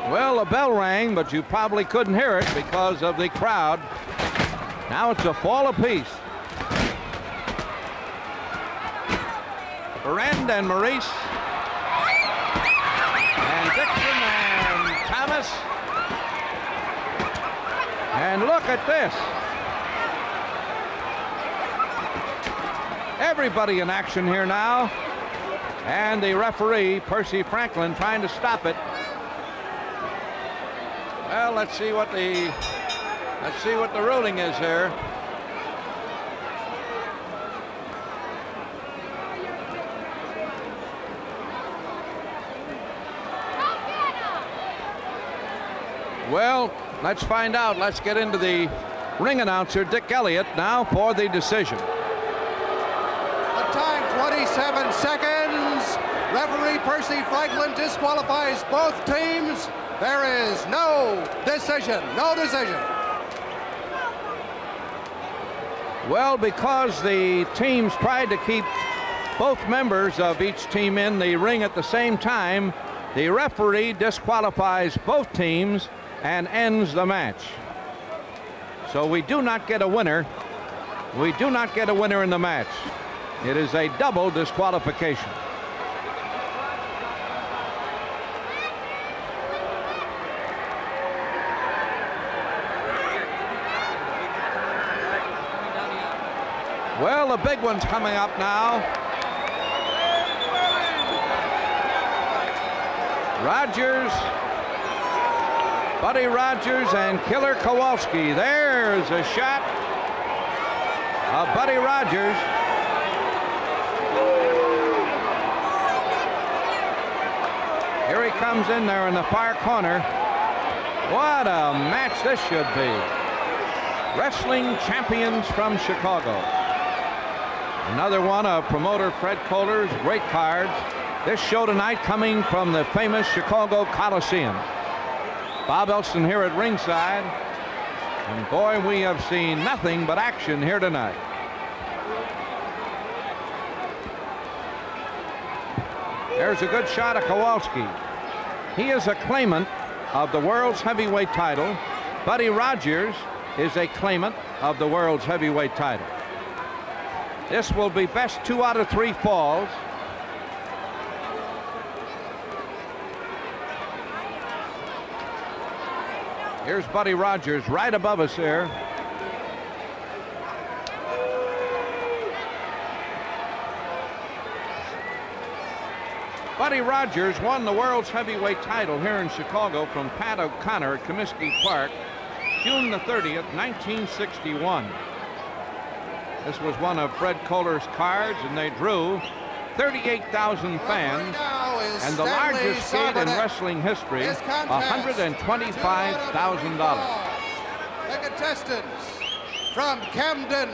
Well, a bell rang, but you probably couldn't hear it because of the crowd. Now it's a fall apiece. Berend and Maurice. And Dixon and Thomas. And look at this. Everybody in action here now. And the referee, Percy Franklin, trying to stop it. Well, let's see what the ruling is here. Well, let's find out. Let's get into the ring announcer, Dick Elliott, now for the decision. The time, 27 seconds. Referee Percy Franklin disqualifies both teams. There is no decision. No decision. Well, because the teams tried to keep both members of each team in the ring at the same time, the referee disqualifies both teams and ends the match. So we do not get a winner. We do not get a winner in the match. It is a double disqualification. Well, the big one's coming up now. Rogers, Buddy Rogers and Killer Kowalski. There's a shot of Buddy Rogers. Here he comes in there in the far corner. What a match this should be. Wrestling champions from Chicago. Another one of promoter Fred Kohler's great cards. This show tonight coming from the famous Chicago Coliseum. Bob Elson here at ringside. And boy, we have seen nothing but action here tonight. There's a good shot of Kowalski. He is a claimant of the world's heavyweight title. Buddy Rogers is a claimant of the world's heavyweight title. This will be best 2 out of 3 falls. Here's Buddy Rogers right above us here. Buddy Rogers won the world's heavyweight title here in Chicago from Pat O'Connor at Comiskey Park, June the 30th, 1961. This was one of Fred Kohler's cards, and they drew 38,000 fans, and the largest gate in wrestling history, $125,000. The contestants from Camden,